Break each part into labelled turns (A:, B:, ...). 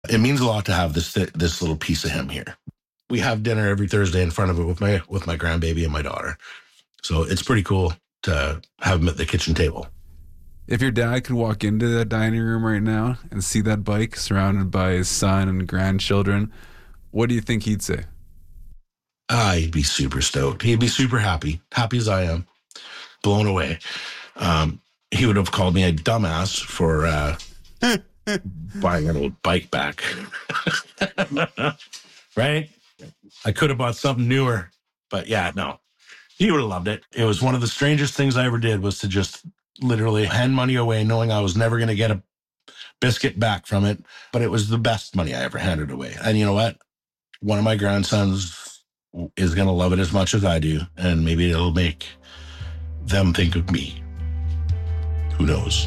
A: It means a lot to have this little piece of him here. We have dinner every Thursday in front of it with my grandbaby and my daughter. So it's pretty cool to have him at the kitchen table.
B: If your dad could walk into that dining room right now and see that bike surrounded by his son and grandchildren, what do you think he'd say?
A: He'd be super stoked. He'd be super happy as I am, blown away. He would have called me a dumbass for buying an old bike back. Right? I could have bought something newer, but yeah, no. He would have loved it. It was one of the strangest things I ever did, was to just literally hand money away knowing I was never going to get a biscuit back from it. But it was the best money I ever handed away. And you know what? One of my grandsons is going to love it as much as I do. And maybe it'll make them think of me. Who knows?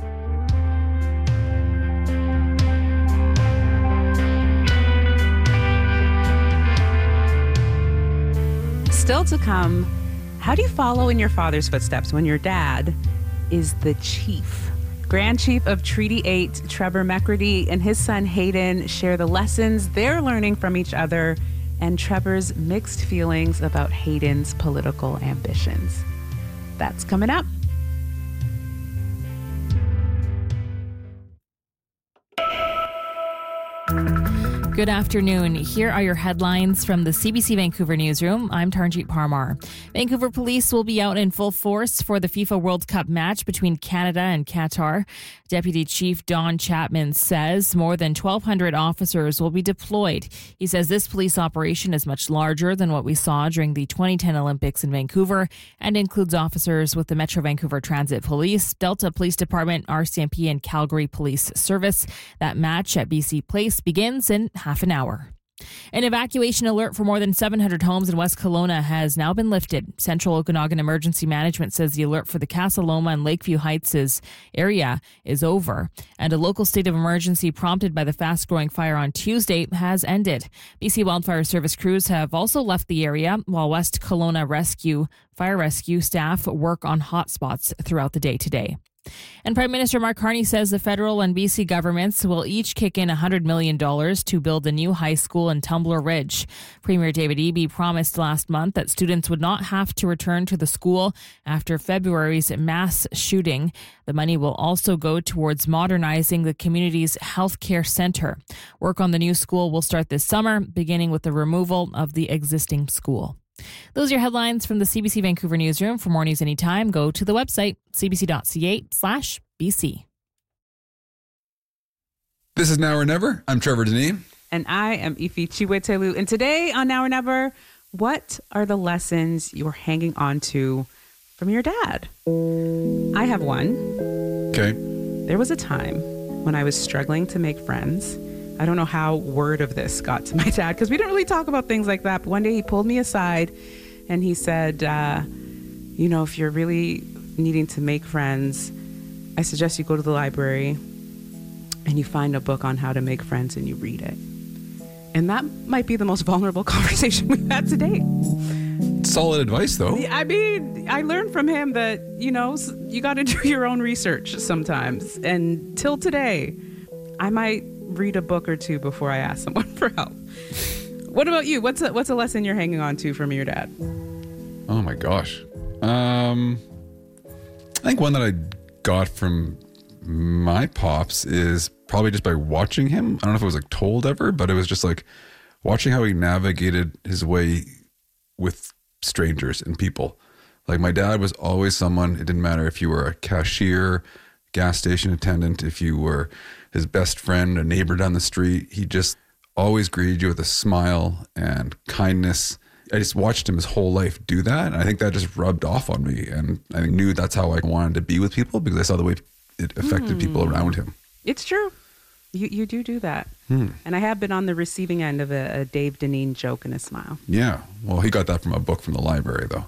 C: Still to come, how do you follow in your father's footsteps when your dad is the chief? Grand Chief of Treaty 8, Trevor McCready, and his son Hayden share the lessons they're learning from each other and Trevor's mixed feelings about Hayden's political ambitions. That's coming up.
D: Good afternoon. Here are your headlines from the CBC Vancouver newsroom. I'm Tarnjeet Parmar. Vancouver police will be out in full force for the FIFA World Cup match between Canada and Qatar. Deputy Chief Don Chapman says more than 1,200 officers will be deployed. He says this police operation is much larger than what we saw during the 2010 Olympics in Vancouver and includes officers with the Metro Vancouver Transit Police, Delta Police Department, RCMP, and Calgary Police Service. That match at BC Place begins in half an hour. An evacuation alert for more than 700 homes in West Kelowna has now been lifted. Central Okanagan Emergency Management says the alert for the Casa Loma and Lakeview Heights area is over, and a local state of emergency prompted by the fast-growing fire on Tuesday has ended. BC Wildfire Service crews have also left the area, while West Kelowna fire rescue staff work on hotspots throughout the day today. And Prime Minister Mark Carney says the federal and BC governments will each kick in $100 million to build a new high school in Tumbler Ridge. Premier David Eby promised last month that students would not have to return to the school after February's mass shooting. The money will also go towards modernizing the community's healthcare center. Work on the new school will start this summer, beginning with the removal of the existing school. Those are your headlines from the CBC Vancouver newsroom. For more news anytime, go to the website, cbc.ca/BC.
B: This is Now or Never. I'm Trevor Denis.
C: And I am Ifi Chiwetelu. And today on Now or Never, what are the lessons you're hanging on to from your dad? I have one.
B: Okay.
C: There was a time when I was struggling to make friends. I don't know how word of this got to my dad, because we don't really talk about things like that. But one day he pulled me aside and he said, if you're really needing to make friends, I suggest you go to the library and you find a book on how to make friends and you read it. And that might be the most vulnerable conversation we've had to date.
B: Solid advice, though.
C: I mean, I learned from him that, you got to do your own research sometimes. And till today, I might read a book or two before I ask someone for help. What about you? What's a lesson you're hanging on to from your dad?
B: Oh my gosh. I think one that I got from my pops is probably just by watching him. I don't know if it was like told ever, but it was just like watching how he navigated his way with strangers and people. Like my dad was always someone, it didn't matter if you were a cashier, gas station attendant, if you were his best friend, a neighbor down the street, he just always greeted you with a smile and kindness. I just watched him his whole life do that. And I think that just rubbed off on me. And I knew that's how I wanted to be with people, because I saw the way it affected people around him.
C: It's true. You do that. And I have been on the receiving end of a Dave Deneen joke and a smile.
B: Yeah. Well, he got that from a book from the library, though.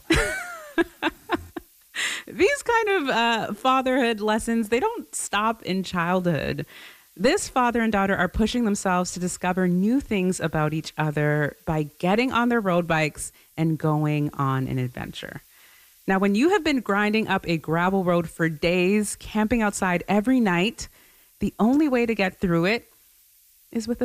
C: These kind of fatherhood lessons, they don't stop in childhood. This father and daughter are pushing themselves to discover new things about each other by getting on their road bikes and going on an adventure. Now, when you have been grinding up a gravel road for days, camping outside every night, the only way to get through it is with a